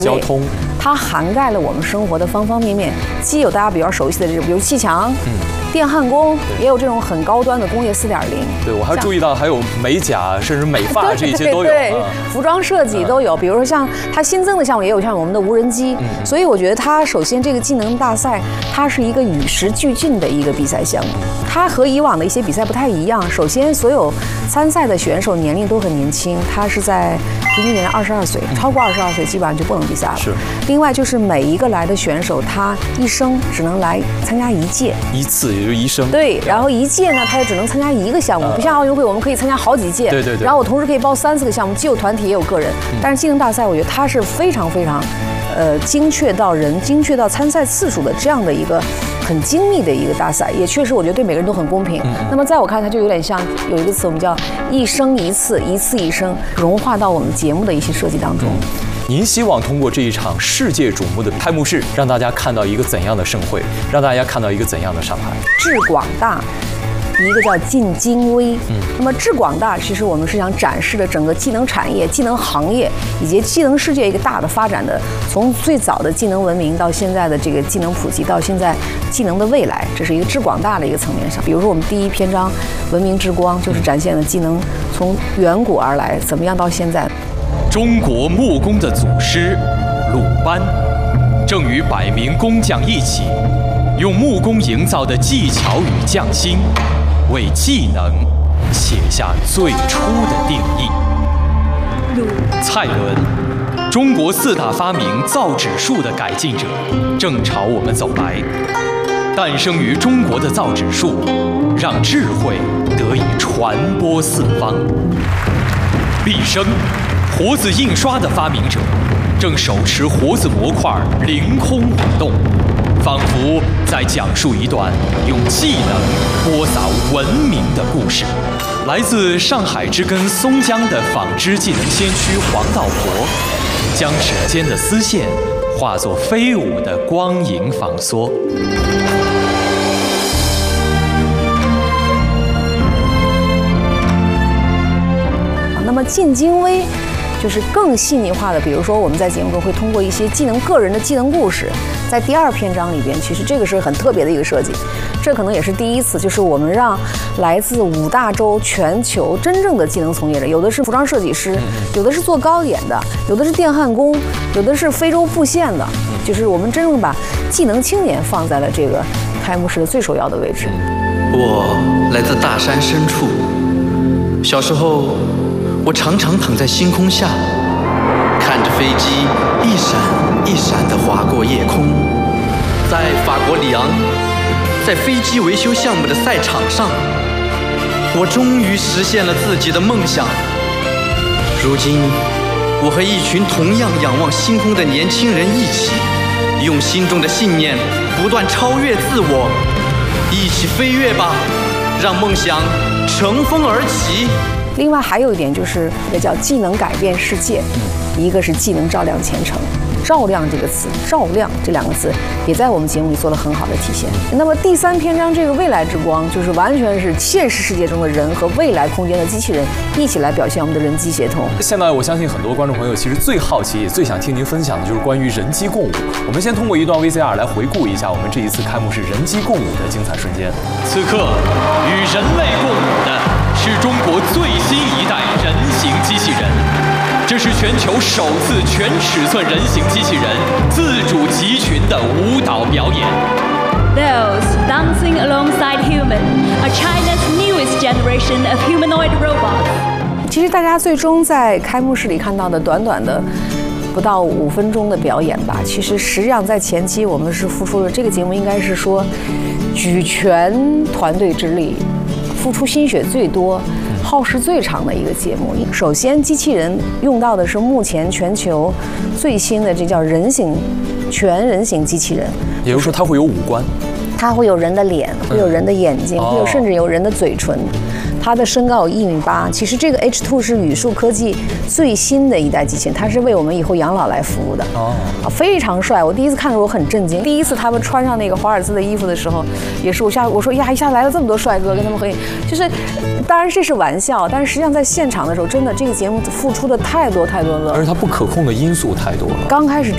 交通， 它涵盖了我们生活的方方面面，既有大家比较熟悉的这种，比如砌墙，电焊工，也有这种很高端的工业4.0。 对，我还注意到还有美甲，甚至美发这一些都有。 对，服装设计都有。比如说像它新增的项目，也有像我们的无人机。所以我觉得它首先这个技能大赛，它是一个与时俱进的一个比赛项目。它和以往的一些比赛不太一样。首先，所有参赛的选手年龄都很年轻，他是在平均年龄22岁，超过22岁基本上就不能比赛了。 是。 另外就是每一个来的选手，他一生只能来参加1届， 一次也就一生。 对，然后1届呢，他也只能参加1个项目，不像奥运会，我们可以参加好几届。 对。 然后我同时可以报3、4个项目，既有团体也有个人。但是技能大赛，我觉得它是非常非常，精确到人、精确到参赛次数的这样的一个很精密的一个大赛，也确实我觉得对每个人都很公平。那么在我看，它就有点像有一个词，我们叫一生一次，一次一生，融化到我们节目的一些设计当中。 您希望通过这一场世界瞩目的开幕式，让大家看到一个怎样的盛会，让大家看到一个怎样的上海？ 致广大，一个叫尽精微。那么致广大，其实我们是想展示的整个技能产业、技能行业以及技能世界一个大的发展的，从最早的技能文明到现在的这个技能普及，到现在技能的未来，这是一个致广大的一个层面上。比如说我们第1篇章“文明之光”，就是展现了技能从远古而来，怎么样到现在。 中国木工的祖师鲁班，正与百名工匠一起，用木工营造的技巧与匠心，为技能写下最初的定义。蔡伦，中国4大发明造纸术的改进者，正朝我们走来。诞生于中国的造纸术，让智慧得以传播四方。毕生，活字印刷的发明者，正手持活字模块凌空舞动，仿佛在讲述一段用技能播撒文明的故事。来自上海之根松江的纺织技能先驱黄道婆，将指尖的丝线化作飞舞的光影纺梭。 那么尽精微，就是更细腻化的，比如说我们在节目中会通过一些个人的技能故事，在第2篇章里边，其实这个是很特别的一个设计，这可能也是第一次，就是我们让来自5大洲全球真正的技能从业者，有的是服装设计师，有的是做糕点的，有的是电焊工，有的是非洲布线的，就是我们真正把技能青年放在了这个开幕式的最首要的位置。 我来自大山深处，小时候我常常躺在星空下，看着飞机一闪一闪地划过夜空。在法国里昂，在飞机维修项目的赛场上，我终于实现了自己的梦想。如今，我和一群同样仰望星空的年轻人一起，用心中的信念不断超越自我，一起飞跃吧，让梦想乘风而起。 另外还有一点就是也叫技能改变世界，一个是技能照亮前程。照亮这个词，照亮这2个字也在我们节目里做了很好的体现。那么第3篇章这个未来之光，就是完全是现实世界中的人和未来空间的机器人一起来表现我们的人机协同。 现在我相信很多观众朋友其实最好奇也最想听您分享的就是关于人机共舞。我们先通过一段 VCR 来回顾一下我们这一次开幕式人机共舞的精彩瞬间。 此刻与人类共舞的是中国最新一代人形机器人，这是全球首次全尺寸人形机器人自主集群的舞蹈表演。 Those dancing alongside human are China's newest generation of humanoid robots. 其实大家最终在开幕式里看到的短短的不到5分钟的表演吧，其实实际上在前期我们是付出了这个节目应该是说举全团队之力，付出心血最多，耗时最长的一个节目。首先，机器人用到的是目前全球最新的，这叫全人形机器人， 也就是说它会有5官， 它会有人的脸，会有人的眼睛，会有甚至有人的嘴唇。它的身高有1.8米。其实这个 H2 是宇树科技最新的一代机器人，它是为我们以后养老来服务的。非常帅。我第一次看的时候很震惊。第一次他们穿上那个华尔兹的衣服的时候，也是我说呀，一下来了这么多帅哥跟他们合影，就是当然这是玩笑，但是实际上在现场的时候，真的这个节目付出的太多了， 而且它不可控的因素太多了。 刚开始